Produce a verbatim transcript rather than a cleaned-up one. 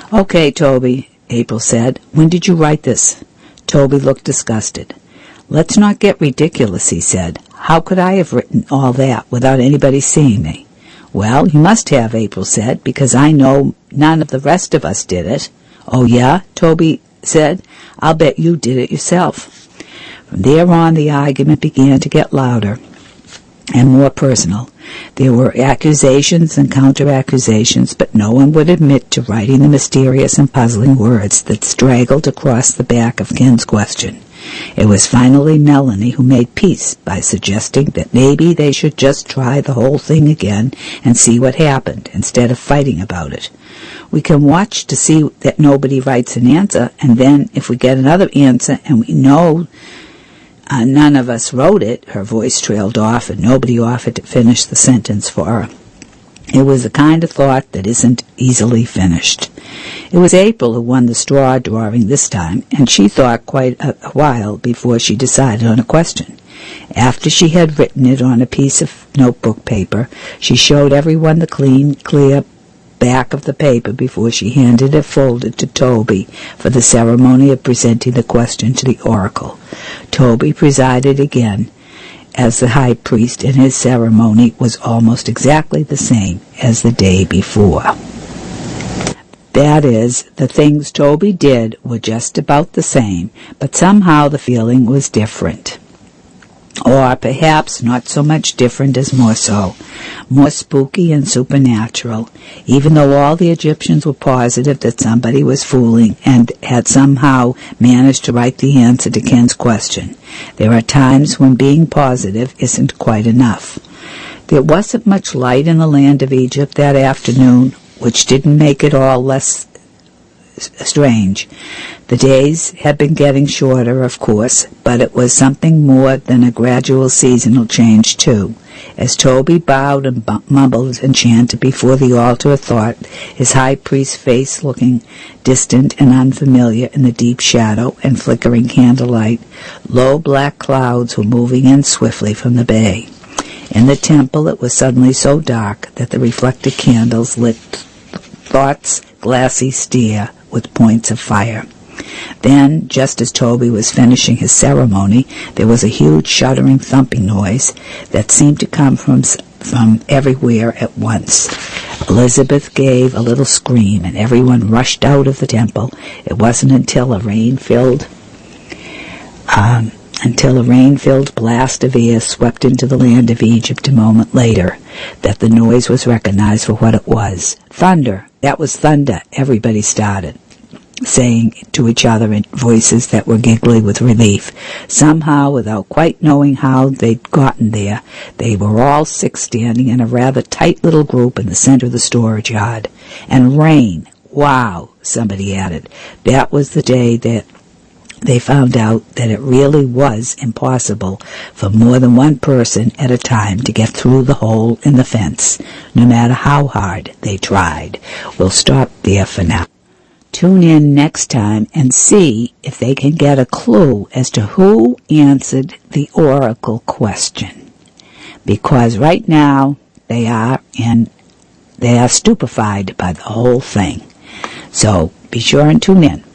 "Okay, Toby," April said. "When did you write this?" Toby looked disgusted. "Let's not get ridiculous," he said. "How could I have written all that without anybody seeing me?" "Well, you must have," April said, "because I know none of the rest of us did it." "Oh, yeah?" Toby said. "I'll bet you did it yourself." From there on, the argument began to get louder and more personal. There were accusations and counter-accusations, but no one would admit to writing the mysterious and puzzling words that straggled across the back of Ken's question. It was finally Melanie who made peace by suggesting that maybe they should just try the whole thing again and see what happened, instead of fighting about it. "We can watch to see that nobody writes an answer, and then if we get another answer and we know Uh, none of us wrote it," her voice trailed off, and nobody offered to finish the sentence for her. It was the kind of thought that isn't easily finished. It was April who won the straw drawing this time, and she thought quite a, a while before she decided on a question. After she had written it on a piece of notebook paper, she showed everyone the clean, clear back of the paper before she handed it folded to Toby for the ceremony of presenting the question to the oracle. Toby presided again as the high priest, and his ceremony was almost exactly the same as the day before. That is, the things Toby did were just about the same, but somehow the feeling was different. Or perhaps not so much different as more so, more spooky and supernatural, even though all the Egyptians were positive that somebody was fooling and had somehow managed to write the answer to Ken's question. There are times when being positive isn't quite enough. There wasn't much light in the land of Egypt that afternoon, which didn't make it all less strange. The days had been getting shorter, of course, but it was something more than a gradual seasonal change, too. As Toby bowed and mumbled and chanted before the altar of thought, his high priest's face looking distant and unfamiliar in the deep shadow and flickering candlelight, low black clouds were moving in swiftly from the bay. In the temple it was suddenly so dark that the reflected candles lit Thought's glassy stare with points of fire. Then, just as Toby was finishing his ceremony, there was a huge shuddering thumping noise that seemed to come from from everywhere at once. Elizabeth gave a little scream, and everyone rushed out of the temple. It wasn't until a rain-filled um, until a rain-filled blast of air swept into the land of Egypt a moment later that the noise was recognized for what it was. Thunder! That was thunder, everybody started saying to each other in voices that were giggly with relief. Somehow, without quite knowing how they'd gotten there, they were all six standing in a rather tight little group in the center of the storage yard. And rain! Wow! Somebody added. That was the day that they found out that it really was impossible for more than one person at a time to get through the hole in the fence, no matter how hard they tried. We'll stop there for now. Tune in next time and see if they can get a clue as to who answered the oracle question. Because right now they are and they are stupefied by the whole thing. So be sure and tune in.